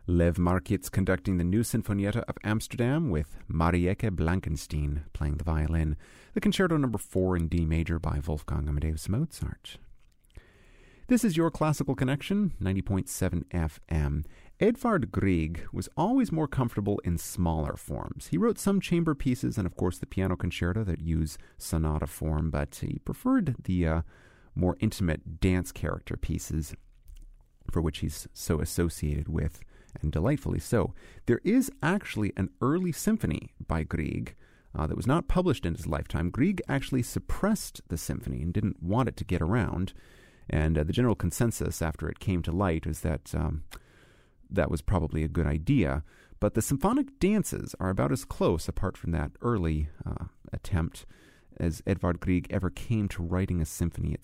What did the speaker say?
Lev Markitz conducting the new Sinfonietta of Amsterdam with Marieke Blankenstein playing the violin. The Concerto No. 4 in D major by Wolfgang Amadeus Mozart. This is your Classical Connection, 90.7 FM. Edvard Grieg was always more comfortable in smaller forms. He wrote some chamber pieces and, of course, the piano concerto that use sonata form, but he preferred the more intimate dance character pieces for which he's so associated with, and delightfully so. There is actually an early symphony by Grieg that was not published in his lifetime. Grieg actually suppressed the symphony and didn't want it to get around. And the general consensus after it came to light is that that was probably a good idea. But the symphonic dances are about as close, apart from that early attempt, as Edvard Grieg ever came to writing a symphony itself.